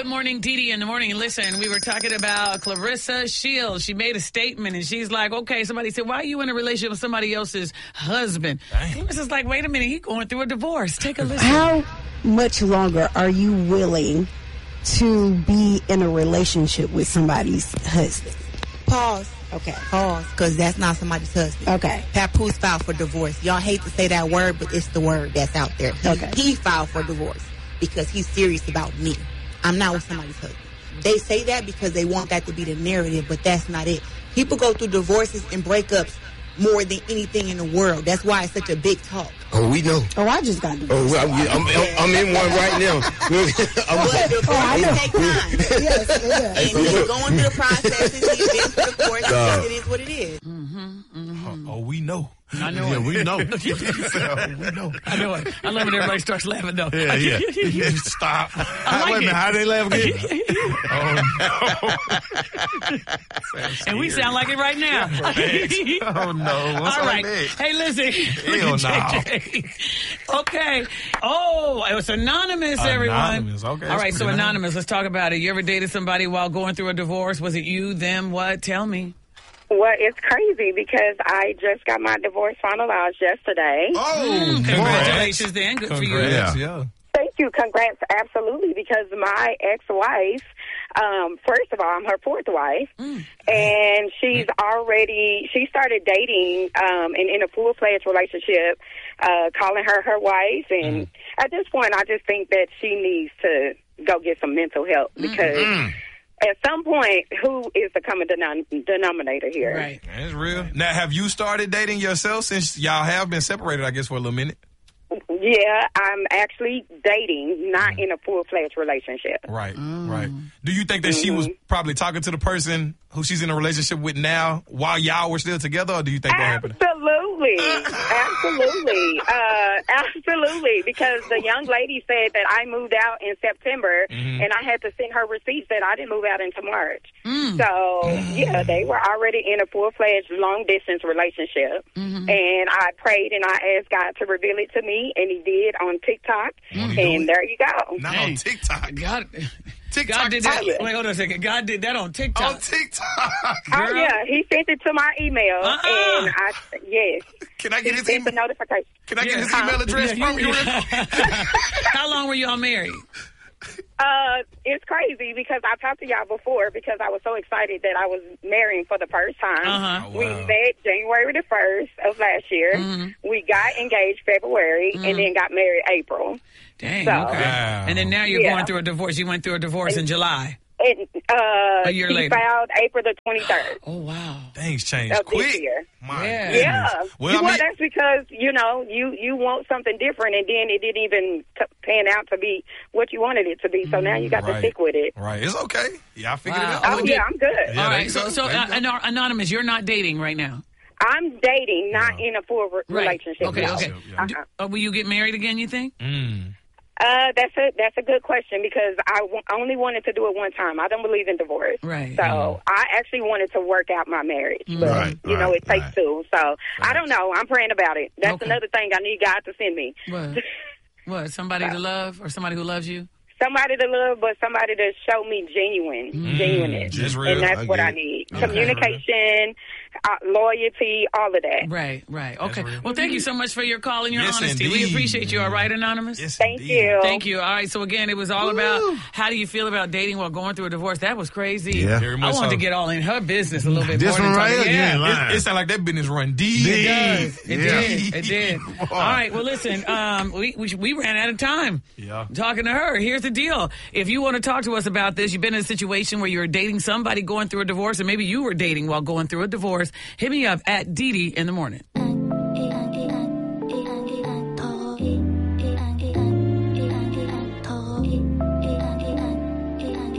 Good morning, Dee Dee in the morning. Listen, we were talking about Clarissa Shields. She made a statement, and she's like, okay, somebody said, why are you in a relationship with somebody else's husband? Clarissa's like, wait a minute, he's going through a divorce. Take a listen. How much longer are you willing to be in a relationship with somebody's husband? Pause. Okay. Pause, because that's not somebody's husband. Okay. Papoose filed for divorce. Y'all hate to say that word, but it's the word that's out there. He filed for divorce because he's serious about me. I'm not with somebody's husband. They say that because they want that to be the narrative, but that's not it. People go through divorces and breakups more than anything in the world. That's why it's such a big talk. Oh, we know. Oh, I just got divorced. Oh, I'm in one right now. But divorces take time. Yes, it does. And he's going through the process and he's been through the course. It is what it is. Oh, we know. I know Yeah, it. we know. We know. I know it. I love when everybody starts laughing, though. Yeah. You stop. like Wait a minute, it. how they laugh again? Oh, no. And we sound like it right now. Oh, no. What's All right. that? Hey, listen. Hell Look at JJ. Okay. Oh, it was anonymous, everyone. Anonymous, okay. All right, That's so pretty anonymous. Let's talk about it. You ever dated somebody while going through a divorce? Was it you, them, what? Tell me. Well, it's crazy because I just got my divorce finalized yesterday. Oh, Congratulations, then. Good for you. Yeah. Thank you. Congrats. Absolutely. Because my ex-wife, first of all, I'm her fourth wife. And she started dating and in a full-fledged relationship, calling her wife. And at this point, I just think that she needs to go get some mental help because at some point, who is the common denominator here? Right. That's real. Now, have you started dating yourself since y'all have been separated, I guess, for a little minute? Yeah, I'm actually dating, not in a full-fledged relationship. Right. Do you think that she was probably talking to the person who she's in a relationship with now while y'all were still together, or do you think that happened? Absolutely. Absolutely. Because the young lady said that I moved out in September, and I had to send her receipts that I didn't move out until March. So, yeah, they were already in a full-fledged long-distance relationship. And I prayed and I asked God to reveal it to me, and he did on TikTok. And there you go. Not on TikTok. God TikTok did that. Wait, hold on a second. God did that on TikTok. On TikTok. Oh, yeah. He sent it to my email. And yes. Can I get his email? email? The notification. Can I get his email address from you? How long were y'all married? It's crazy because I talked to y'all before because I was so excited that I was marrying for the first time. We met January the 1st of last year. We got engaged February and then got married April. Dang, So, okay. Wow. And then now you're going through a divorce. You went through a divorce in July. And, a year she later. filed April the 23rd. Oh, wow. Things changed Of this quick. year. My Yeah. goodness. Yeah. Well, I mean, that's because, you want something different, and then it didn't even pan out to be what you wanted it to be. So now you got to stick with it. Right. It's okay. Yeah, I figured it Wow. out. Oh, yeah, I'm good. Yeah, All there right. you So, go. There you go. Anonymous, you're not dating right now. I'm dating, not in a full relationship. Okay, no. okay. Will you get married again, you think? That's a good question because I only wanted to do it one time. I don't believe in divorce. Right. So I actually wanted to work out my marriage. But, it takes two. So I don't know. I'm praying about it. That's another thing I need God to send me. What? Somebody to love or somebody who loves you? Somebody to love, but somebody to show me genuineness. Just real. And that's what I need. Communication, loyalty, all of that. Right. Okay. Well, thank you so much for your call and your honesty. Indeed. We appreciate you. All right, Anonymous? Yes, Thank indeed. you. Thank you. All right. So, again, it was all about how do you feel about dating while going through a divorce. That was crazy. Yeah. Very I much wanted so. to get all in her business a little bit This more. one than right talking- here, you ain't Yeah. lying. It sounded like that business run deep. It does. Yeah. It did. All right. Well, listen, we ran out of time talking to her. Here's the deal. If you want to talk to us about this, you've been in a situation where you're dating somebody going through a divorce, and maybe you were dating while going through a divorce, hit me up at Dee Dee in the morning.